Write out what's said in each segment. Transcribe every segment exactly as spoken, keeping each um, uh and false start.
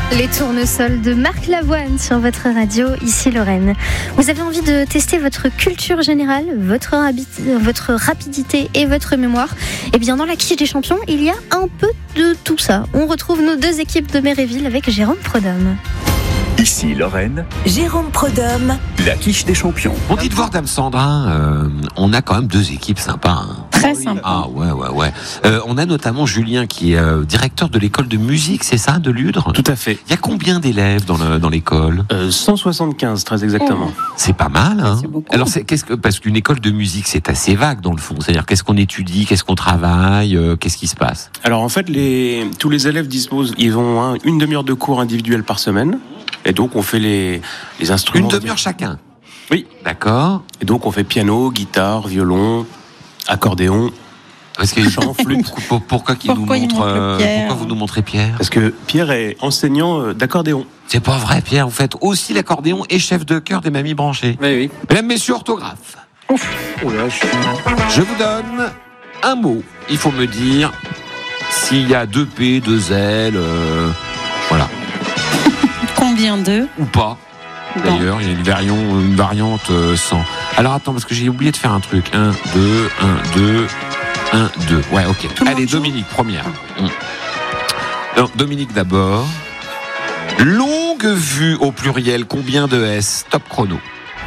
Les tournesols de Marc Lavoine sur votre radio, ici Lorraine. Vous avez envie de tester votre culture générale, votre, rabi- votre rapidité et votre mémoire? Eh bien, dans la quiche des champions, il y a un peu de tout ça. On retrouve nos deux équipes de Méréville avec Jérôme Prodhomme. Ici Lorraine, Jérôme Prodhomme, la quiche des champions. Bon, dites voir, Dame Sandra, euh, on a quand même deux équipes sympas. Hein. Très sympa. Ah ouais, ouais, ouais. Euh, on a notamment Julien qui est euh, directeur de l'école de musique, c'est ça, de Ludre? Tout à fait. Il y a combien d'élèves dans, le, dans l'école? Euh, cent soixante-quinze, très exactement. Oh. C'est pas mal, hein? C'est beaucoup. Alors, c'est, qu'est-ce que, parce qu'une école de musique, c'est assez vague dans le fond. C'est-à-dire, qu'est-ce qu'on étudie, qu'est-ce qu'on travaille, euh, qu'est-ce qui se passe? Alors en fait, les, tous les élèves disposent, ils ont hein, une demi-heure de cours individuels par semaine. Et donc on fait les, les instruments. Une demi-heure chacun? Oui. D'accord. Et donc on fait piano, guitare, violon, accordéon. Parce que chant, flûte. Pour- pourquoi qu'il nous Pourquoi il montre, montre euh, Pierre pourquoi vous nous montrez Pierre? Parce que Pierre est enseignant euh, d'accordéon. C'est pas vrai, Pierre. Vous faites aussi l'accordéon et chef de chœur des Mamies Branchées. Oui, oui. Mesdames, messieurs, orthographe. Ouf. Oh là, je... Je vous donne un mot. Il faut me dire s'il y a deux P, deux L, euh, voilà, Combien d'eux? ou pas. D'ailleurs, il y a une variante, une variante euh, sans. Alors attends, parce que j'ai oublié de faire un truc. Un, deux, un, deux, un, deux. Ouais, ok. Allez, Dominique, première. Hum. Alors, Dominique d'abord. Longue vue au pluriel, combien de S? Top chrono.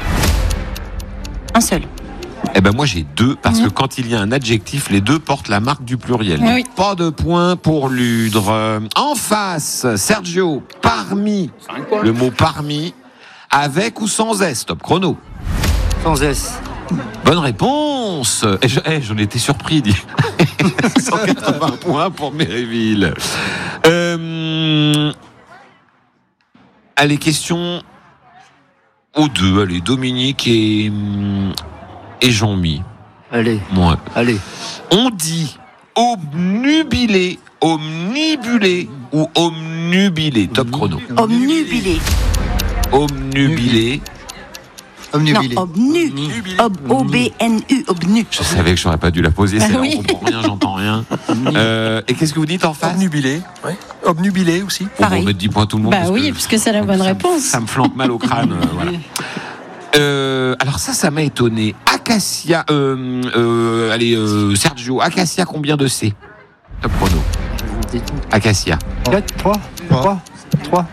Un seul. Eh ben moi j'ai deux, parce Mmh. que quand il y a un adjectif, les deux portent la marque du pluriel. Oui. Pas de point pour Ludre. Euh, En face, Sergio, parmi, le mot parmi, avec ou sans S, top chrono. Sans S. Bonne réponse. Et je, eh, j'en étais surpris, dit. cent quatre-vingts points pour Méréville. Euh, allez, question aux deux. Allez, Dominique et, hum, et Jean-Mi. Allez, Moi. allez. On dit obnubilé, omnibulé ou omnubilé. Top chrono. obnubilé. Omnubilé. Omnubilé. Non, obnu. Ob, O B N U, obnu. Je savais que j'aurais pas dû la poser. Ah C'est là, oui. on comprend rien, j'entends rien. Euh, et qu'est-ce que vous dites en face? Obnubilé, ouais. Obnubilé aussi. On va Pareil. mettre dix points à tout le monde. Bah parce oui, que puisque c'est la bonne ça me- réponse. Ça me flanque mal au crâne. euh, voilà. Euh, alors ça, ça m'a étonné. Acacia, euh, euh, allez, euh, Sergio, Acacia, combien de C? Top chrono. Acacia. quatre, trois, trois, trois.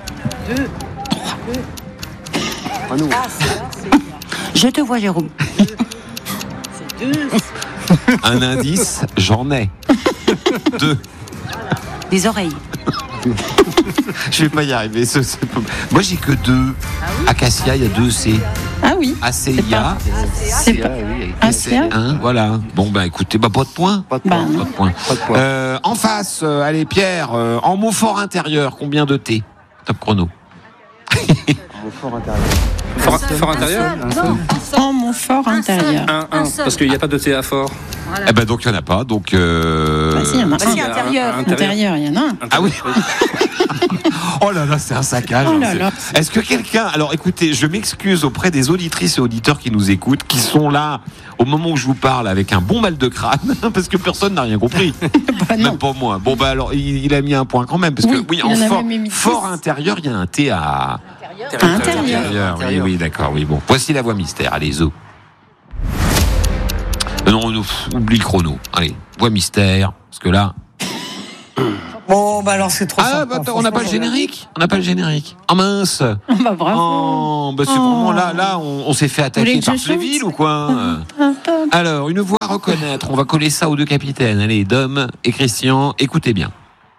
Je te vois, Jérôme. Un indice, j'en ai. Deux. Des oreilles. Je vais pas y arriver. ce- ce- Moi, j'ai que deux. Acacia, il y a deux C. Ah oui. Acélia, C'est pas un c'est ciel. un. Voilà. Bon, bah écoutez, bah pas de point. Pas de Bah, point. Pas de point. Pas de point. Euh, en face, euh, allez Pierre, euh, en mot fort intérieur, combien de T? Top chrono. Fort intérieur. Fort, fort intérieur. En mon fort intérieur. Un, un, parce qu'il n'y a pas de T à fort. Eh ben donc il y en a pas. Donc. Euh... Bah si, il y en a Bah, si, un. intérieur. Intérieur, il y en a un. Ah oui. Oh là là, c'est un saccage. Oh hein, là c'est- là. Est-ce que quelqu'un, alors écoutez, je m'excuse auprès des auditrices et auditeurs qui nous écoutent, qui sont là au moment où je vous parle avec un bon mal de crâne, parce que personne n'a rien compris. Bah non. Même pas moi. Bon bah alors il, il a mis un point quand même, parce que Oui, oui, il en en a fort, même mis fort dix. intérieur, il y a un T à. À intérieur. Intérieur, oui, oui, d'accord, oui, bon. Voici la voie mystère, allez, zo. Euh, Non, on oublie le chrono. Allez, voie mystère, parce que là. Bon, bah alors c'est trop Ah, sympa. bah, attends, on n'a pas le Franchement, générique. On n'a pas le générique. Oh mince. Bah bravo. Oh, bah c'est Oh. vraiment là, là, on, on s'est fait Vous voulez attaquer que par je chante Pléville ou quoi? Alors, une voix à reconnaître. On va coller ça aux deux capitaines. Allez, Dom et Christian, écoutez bien.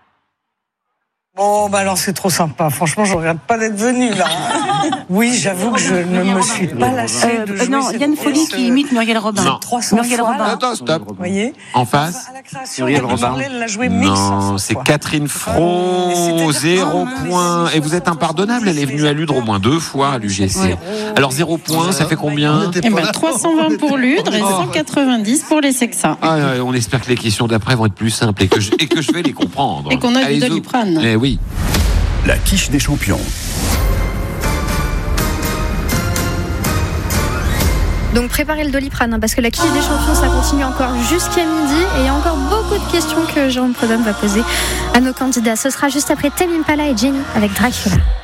Bon, bah alors c'est trop sympa. Franchement, je regrette pas d'être venu là. Oui, j'avoue que je ne me suis pas lassée Euh, de euh, jouer non, cette il y a une folie Folie qui imite Muriel Robin. Non. trois cents Muriel fois, Robin. là. Attends, stop. Vous voyez? En face. À la création, Muriel Catherine Robin. Forlet l'a joué mille cinq cents Non, c'est fois. Catherine Fro, Et c'était zéro un, point. mais Et vous êtes impardonnable, elle est venue à Ludre au moins deux fois à l'U G C. Alors zéro point, ça fait combien? Eh ben, trois cent vingt pour Ludre et cent quatre-vingt-dix pour les Sexas. Ah, ouais, on espère que les questions d'après vont être plus simples et que je, et que je vais les comprendre. Et qu'on a du Allez, zo. Doliprane. Eh oui. La quiche des champions. Donc préparez le Doliprane, hein, parce que la quiche des champions, ça continue encore jusqu'à midi. Et il y a encore beaucoup de questions que Jérôme Prudhomme va poser à nos candidats. Ce sera juste après Tame Impala et Jenny avec Dracula.